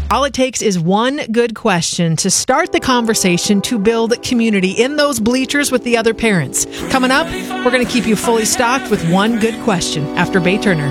All it takes is one good question to start the conversation to build community in those bleachers with the other parents. Coming up, we're going to keep you fully stocked with one good question after Bay Turner.